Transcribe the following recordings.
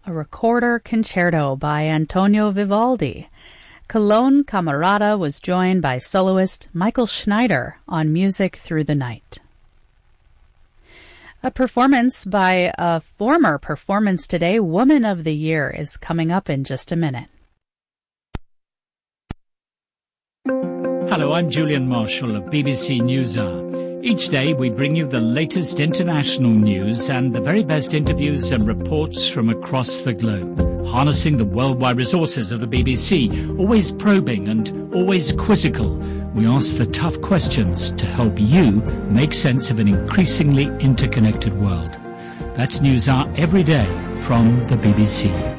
a recorder concerto by Antonio Vivaldi. Cologne Camerata was joined by soloist Michael Schneider on Music Through the Night. A performance by a former Performance Today Woman of the Year is coming up in just a minute. Hello, I'm Julian Marshall of BBC NewsHour. Each day we bring you the latest international news and the very best interviews and reports from across the globe. Harnessing the worldwide resources of the BBC, always probing and always quizzical, we ask the tough questions to help you make sense of an increasingly interconnected world. That's NewsHour every day from the BBC.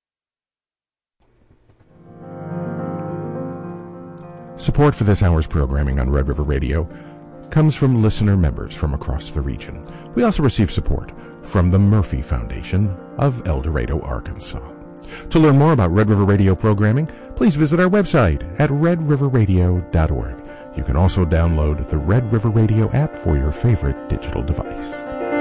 Support for this hour's programming on Red River Radio comes from listener members from across the region. We also receive support from the Murphy Foundation of El Dorado, Arkansas. To learn more about Red River Radio programming, please visit our website at redriverradio.org. You can also download the Red River Radio app for your favorite digital device.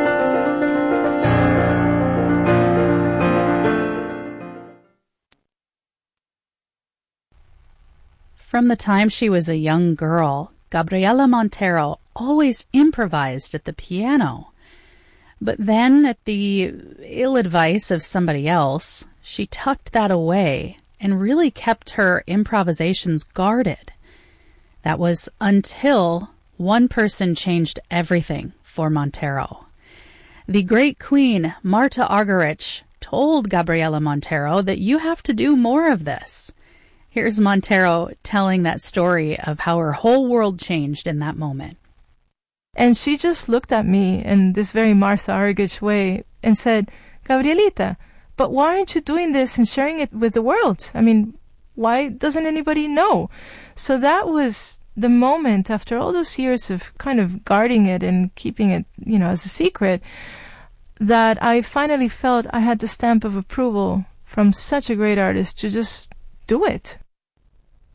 From the time she was a young girl, Gabriela Montero always improvised at the piano. But then, at the ill advice of somebody else, she tucked that away and really kept her improvisations guarded. That was until one person changed everything for Montero. The great queen, Marta Argerich, told Gabriela Montero that you have to do more of this. Here's Montero telling that story of how her whole world changed in that moment. And she just looked at me in this very Martha Argerich way and said, Gabrielita, but why aren't you doing this and sharing it with the world? I mean, why doesn't anybody know? So that was the moment, after all those years of kind of guarding it and keeping it, as a secret, that I finally felt I had the stamp of approval from such a great artist to just do it.